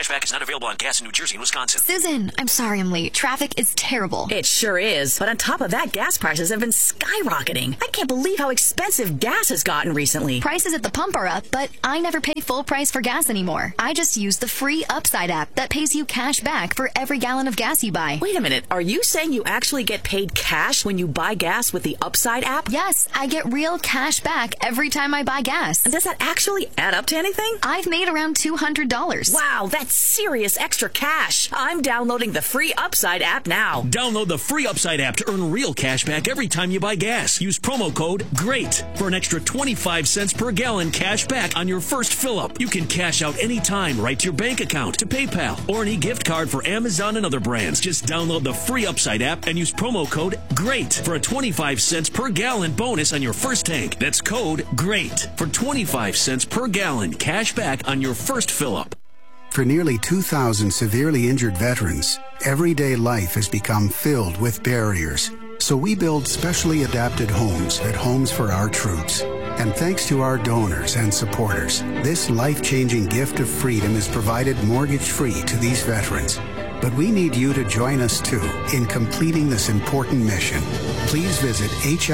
Cashback is not available on gas in New Jersey and Wisconsin. Susan, I'm sorry I'm late. Traffic is terrible. It sure is. But on top of that, gas prices have been skyrocketing. I can't believe how expensive gas has gotten recently. Prices at the pump are up, but I never pay full price for gas anymore. I just use the free Upside app that pays you cash back for every gallon of gas you buy. Wait a minute. Are you saying you actually get paid cash when you buy gas with the Upside app? Yes, I get real cash back every time I buy gas. And does that actually add up to anything? I've made around $200. Wow, that's serious extra cash. I'm downloading the free Upside app now. Download the free Upside app to earn real cash back every time you buy gas. Use promo code GREAT for an extra 25 cents per gallon cash back on your first fill-up. You can cash out anytime right to your bank account, to PayPal, or any gift card for Amazon and other brands. Just download the free Upside app and use promo code GREAT for a 25 cents per gallon bonus on your first tank. That's code GREAT for 25 cents per gallon cash back on your first fill-up. For nearly 2,000 severely injured veterans, everyday life has become filled with barriers. So we build specially adapted homes at Homes for Our Troops. And thanks to our donors and supporters, this life-changing gift of freedom is provided mortgage-free to these veterans. But we need you to join us, too, in completing this important mission. Please visit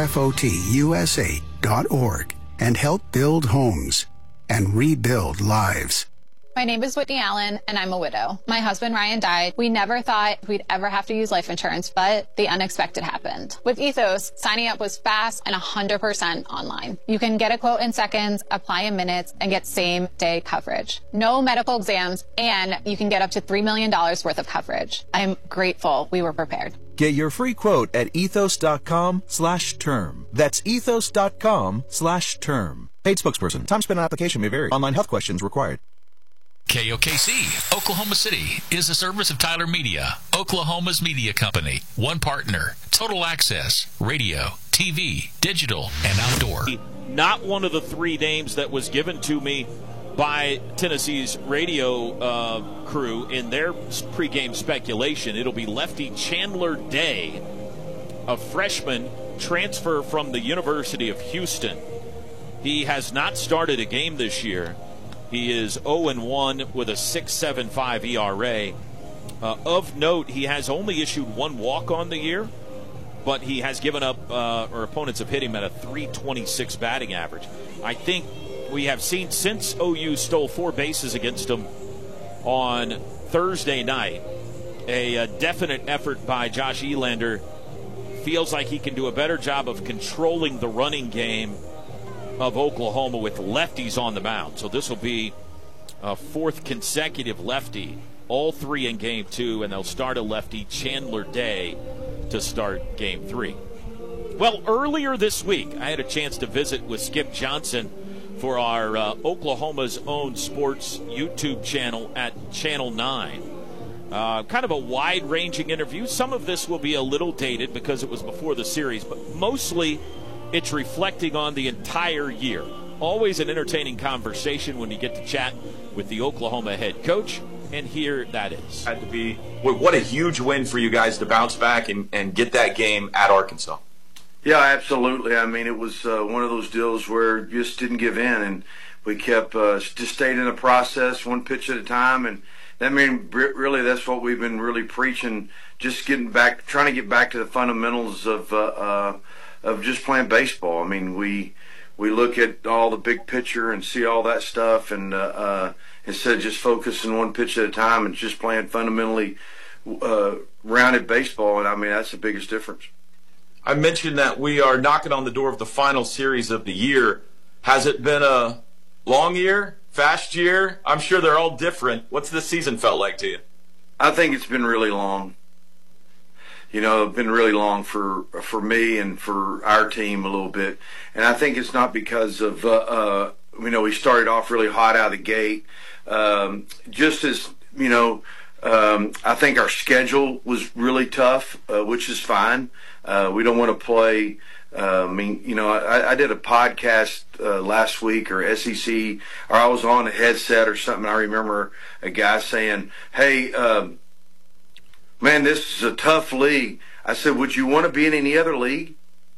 hfotusa.org and help build homes and rebuild lives. My name is Whitney Allen, and I'm a widow. My husband, Ryan, died. We never thought we'd ever have to use life insurance, but the unexpected happened. With Ethos, signing up was fast and 100% online. You can get a quote in seconds, apply in minutes, and get same-day coverage. No medical exams, and you can get up to $3 million worth of coverage. I'm grateful we were prepared. Get your free quote at ethos.com/term. That's ethos.com/term. Paid spokesperson. Time spent on application may vary. Online health questions required. KOKC, Oklahoma City, is a service of Tyler Media, Oklahoma's media company. One partner, total access, radio, TV, digital, and outdoor. Not one of the three names that was given to me by Tennessee's radio crew in their pregame speculation. It'll be lefty Chandler Day, a freshman transfer from the University of Houston. He has not started a game this year. He is 0-1 with a 6.75 ERA. Of note, he has only issued one walk on the year, but he has given up, or opponents have hit him at a .326 batting average. I think we have seen since OU stole 4 bases against him on Thursday night, a definite effort by Josh Elander. Feels like he can do a better job of controlling the running game of Oklahoma with lefties on the mound. So this will be a 4th consecutive lefty, all 3 in Game 2, and they'll start a lefty, Chandler Day, to start Game 3. Well, earlier this week, I had a chance to visit with Skip Johnson for our Oklahoma's Own Sports YouTube channel at Channel 9. Kind of a wide-ranging interview. Some of this will be a little dated because it was before the series, but mostly it's reflecting on the entire year. Always an entertaining conversation when you get to chat with the Oklahoma head coach, and here that is. Had to be what a huge win for you guys to bounce back and get that game at Arkansas. Yeah, absolutely. I mean, it was one of those deals where you just didn't give in, and we kept just stayed in the process, one pitch at a time, and I mean, really, that's what we've been really preaching. Just getting back, trying to get back to the fundamentals of just playing baseball. I mean, we look at all the big picture and see all that stuff, and instead of just focusing one pitch at a time and just playing fundamentally rounded baseball, and I mean, that's the biggest difference. I mentioned that we are knocking on the door of the final series of the year. Has it been a long year, fast year? I'm sure they're all different. What's this season felt like to you? I think it's been really long. You know, it's been really long for me and for our team a little bit. And I think it's not because of, we started off really hot out of the gate. Just as, I think our schedule was really tough, which is fine. We don't want to play. I did a podcast last week or SEC, or I was on a headset or something. I remember a guy saying, hey, man, this is a tough league. I said, would you want to be in any other league?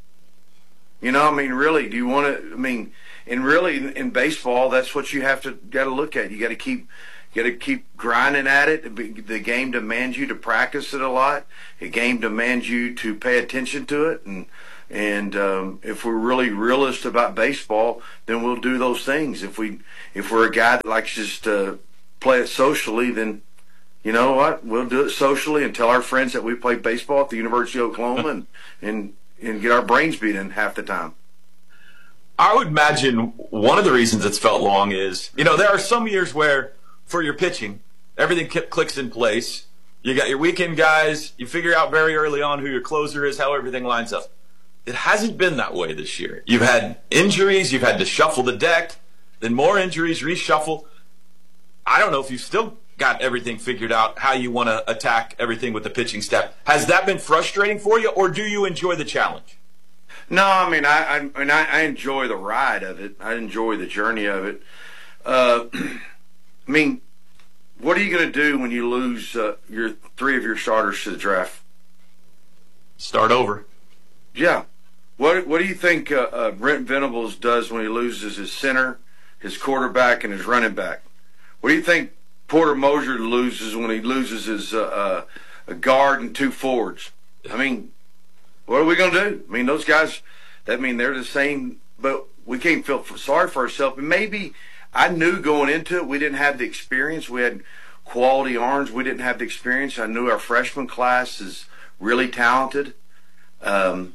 Really, do you want to, and really in baseball, that's what you got to look at. You got to keep You got to keep grinding at it. The game demands you to practice it a lot. The game demands you to pay attention to it, and if we're really realist about baseball, then we'll do those things. If we're a guy that likes just to play it socially, then you know what? We'll do it socially and tell our friends that we play baseball at the University of Oklahoma and get our brains beat in half the time. I would imagine one of the reasons it's felt long is, there are some years where for your pitching, everything clicks in place. You got your weekend guys. You figure out very early on who your closer is, how everything lines up. It hasn't been that way this year. You've had injuries. You've had to shuffle the deck, then more injuries, reshuffle. I don't know if you've still got everything figured out, how you want to attack everything with the pitching staff. Has that been frustrating for you, or do you enjoy the challenge? No, I mean, I enjoy the ride of it. I enjoy the journey of it. I mean, what are you going to do when you lose your 3 of your starters to the draft? Start over. Yeah. What do you think Brent Venables does when he loses his center, his quarterback, and his running back? What do you think Porter Moser loses when he loses his a guard and 2 forwards? I mean, what are we going to do? I mean, those guys, they're the same, but we can't feel sorry for ourselves. And maybe I knew going into it we didn't have the experience. We had quality arms. We didn't have the experience. I knew our freshman class is really talented. I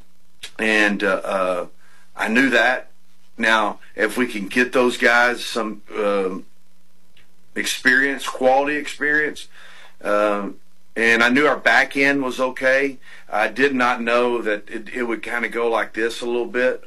knew that. Now, if we can get those guys some experience, quality experience, and I knew our back end was okay. I did not know that it would kind of go like this a little bit.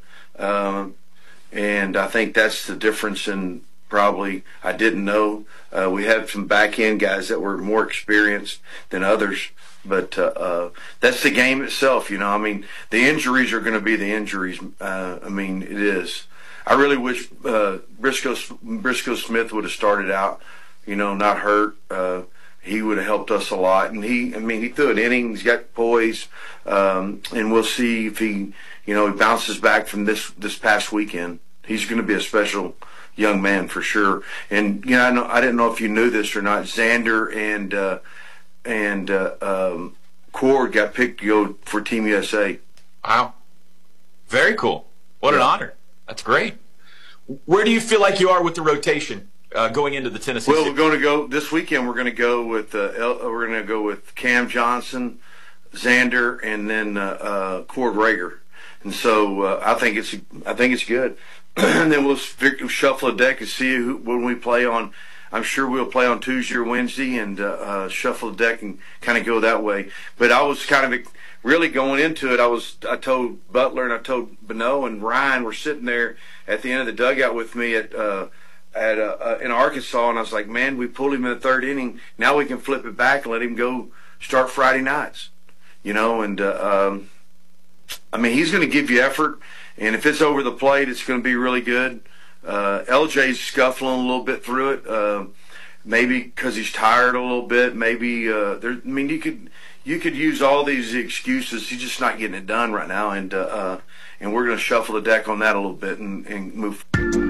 And I think that's the difference in probably I didn't know. We had some back end guys that were more experienced than others. But that's the game itself, I mean, the injuries are going to be the injuries. I mean, it is. I really wish Briscoe Smith would have started out, not hurt. He would have helped us a lot. And he threw an inning. He's got poise. And we'll see if he bounces back from this past weekend. He's going to be a special young man for sure. And, I didn't know if you knew this or not. Xander and Cord got picked to go for Team USA. Wow. Very cool. What an honor. That's great. Where do you feel like you are with the rotation going into the Tennessee? Well, we're going to go this weekend. We're going to go with Cam Johnson, Xander, and then Cord Rager. And so I think it's good. And then we'll shuffle the deck and see when we play on. I'm sure we'll play on Tuesday or Wednesday and shuffle the deck and kind of go that way. But I was kind of really going into it. I told Butler and I told Beno and Ryan were sitting there at the end of the dugout with me in Arkansas, and I was like, man, we pulled him in the 3rd inning. Now we can flip it back and let him go start Friday nights, And I mean, he's going to give you effort, and if it's over the plate, it's going to be really good. LJ's scuffling a little bit through it, maybe because he's tired a little bit. Maybe you could use all these excuses. He's just not getting it done right now, and we're going to shuffle the deck on that a little bit and move.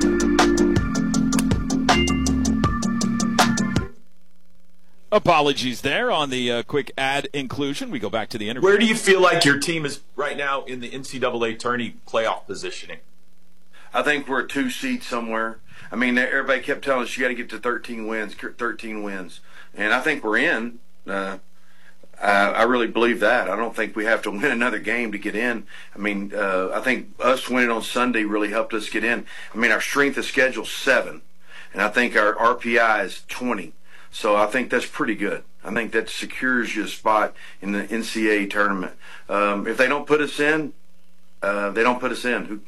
Apologies there on the quick ad inclusion. We go back to the interview. Where do you feel like your team is right now in the NCAA tourney playoff positioning? I think we're a 2 seed somewhere. I mean, everybody kept telling us you got to get to 13 wins, and I think we're in. I really believe that. I don't think we have to win another game to get in. I mean, I think us winning on Sunday really helped us get in. I mean, our strength of schedule is 7, and I think our RPI is 20. So I think that's pretty good. I think that secures you a spot in the NCAA tournament. If they don't put us in, they don't put us in.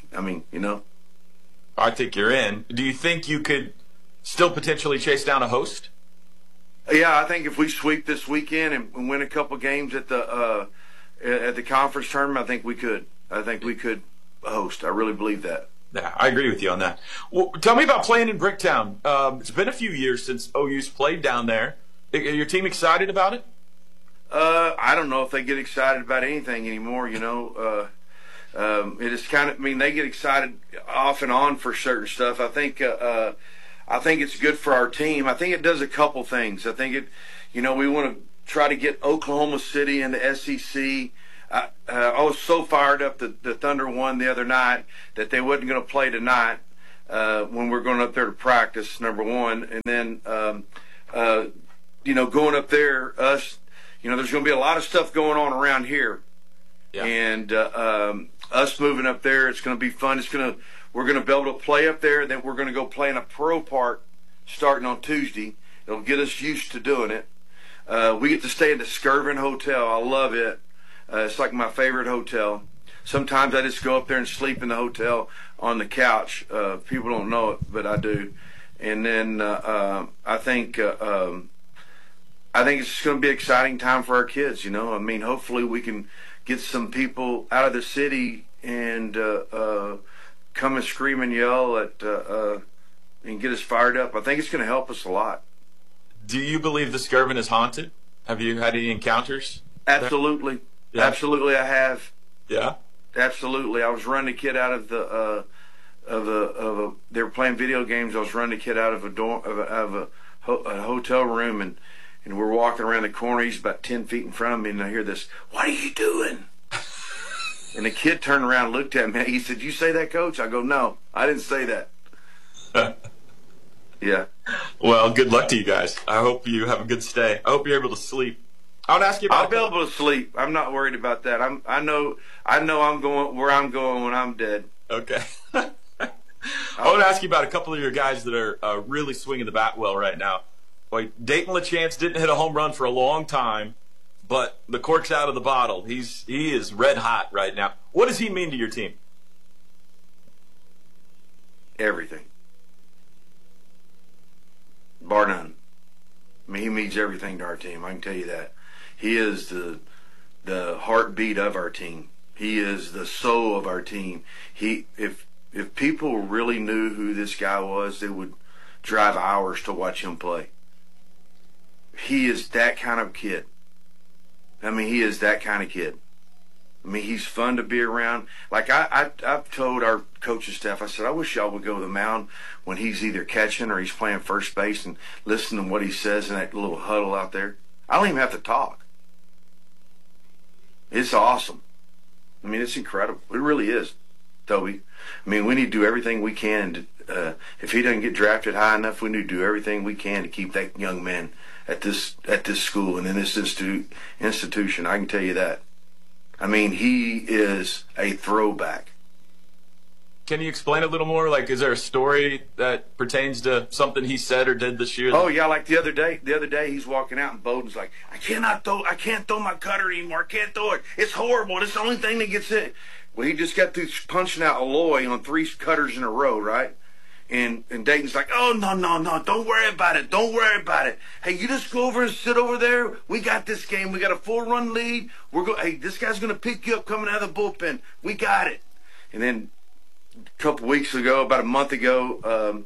I think you're in. Do you think you could still potentially chase down a host? Yeah, I think if we sweep this weekend and win a couple games at the conference tournament, I think we could. I think we could host. I really believe that. Yeah, I agree with you on that. Well, tell me about playing in Bricktown. It's been a few years since OU's played down there. Are your team excited about it? I don't know if they get excited about anything anymore, It is kind of, they get excited off and on for certain stuff. I think I think it's good for our team. I think it does a couple things. I think we want to try to get Oklahoma City in the SEC. I was so fired up that the Thunder won the other night that they wasn't going to play tonight when we're going up there to practice, number one. And then, going up there, there's going to be a lot of stuff going on around here. Yeah. And us moving up there, it's going to be fun. We're going to be able to play up there. Then we're going to go play in a pro park starting on Tuesday. It'll get us used to doing it. We get to stay in the Skirvin Hotel. I love it. It's like my favorite hotel. Sometimes I just go up there and sleep in the hotel on the couch. People don't know it, but I do. And then I think it's going to be an exciting time for our kids. Hopefully we can get some people out of the city and come and scream and yell and get us fired up. I think it's going to help us a lot. Do you believe the Skirvin is haunted? Have you had any encounters? Absolutely. Yeah. Absolutely, I have. Yeah. Absolutely. I was running a kid out of they were playing video games. I was running a kid out of a hotel room, and we're walking around the corner. He's about 10 feet in front of me, and I hear this, "What are you doing?" And the kid turned around and looked at me. He said, "You say that, Coach?" I go, "No, I didn't say that." Yeah. Well, good luck to you guys. I hope you have a good stay. I hope you're able to sleep. I would ask you about. I'll be able to sleep. I'm not worried about that. I know I'm going where I'm going when I'm dead. Okay. I want to ask you about a couple of your guys that are really swinging the bat well right now. Boy, Dayton LaChance didn't hit a home run for a long time, but the cork's out of the bottle. He is red hot right now. What does he mean to your team? Everything. Bar none. I mean, he means everything to our team. I can tell you that. He is the heartbeat of our team. He is the soul of our team. If people really knew who this guy was, they would drive hours to watch him play. He is that kind of kid. I mean, he is that kind of kid. I mean, he's fun to be around. Like I've told our coaching staff, I said, I wish y'all would go to the mound when he's either catching or he's playing first base and listen to what he says in that little huddle out there. I don't even have to talk. It's awesome. I mean, it's incredible. It really is, Toby. I mean, we need to do everything we can. If he doesn't get drafted high enough, we need to do everything we can to keep that young man at this school and in this institution. I can tell you that. I mean, he is a throwback. Can you explain a little more? Like, is there a story that pertains to something he said or did this year? Oh yeah, like the other day he's walking out and Bowden's like, I can't throw my cutter anymore. I can't throw it. It's horrible. It's the only thing that gets hit. Well, he just got through punching out Aloy on 3 cutters in a row, right? And Dayton's like, oh, no, don't worry about it. Don't worry about it. Hey, you just go over and sit over there. We got this game. We got a 4-run lead. Hey, this guy's going to pick you up coming out of the bullpen. We got it. And then a couple weeks ago, about a month ago,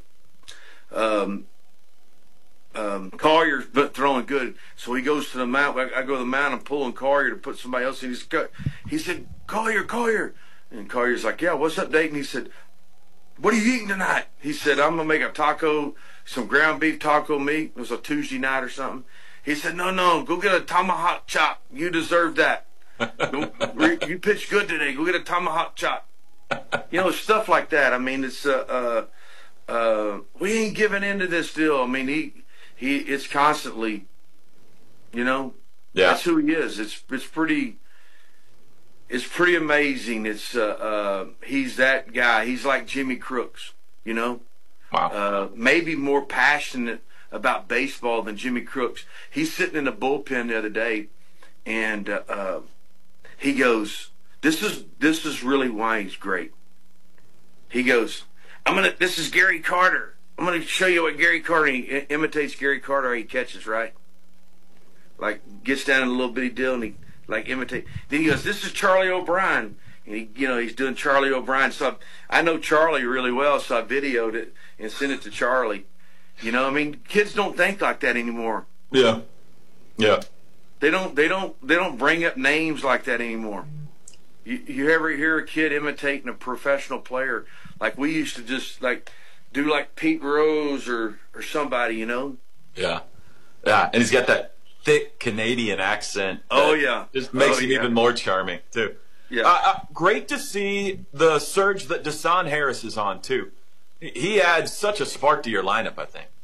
Collier's been throwing good. So he goes to the mound. I go to the mound and pulling Collier to put somebody else in. He said, Collier. And Collier's like, yeah, what's up, Dayton? He said, what are you eating tonight? He said, I'm going to make a taco, some ground beef taco meat. It was a Tuesday night or something. He said, no, go get a tomahawk chop. You deserve that. You pitched good today. Go get a tomahawk chop. You know, stuff like that. I mean, it's we ain't giving into this deal. I mean, it's constantly, you know, yeah. That's who he is. It's pretty amazing. It's he's that guy. He's like Jimmy Crooks, you know. Wow. Maybe more passionate about baseball than Jimmy Crooks. He's sitting in the bullpen the other day, and he goes, "This is really why he's great." He goes, This is Gary Carter. I'm gonna show you what Gary Carter. He imitates Gary Carter. He catches right, like gets down in a little bitty deal and he. Like imitate. Then he goes, "This is Charlie O'Brien," and he's doing Charlie O'Brien. So I know Charlie really well, so I videoed it and sent it to Charlie. You know, I mean, kids don't think like that anymore. Yeah. They don't bring up names like that anymore. You ever hear a kid imitating a professional player? Like we used to just do like Pete Rose or somebody, you know. Yeah, and he's got that thick Canadian accent. Oh yeah, just makes him even more charming too. Yeah, great to see the surge that Deshaun Harris is on too. He adds such a spark to your lineup, I think.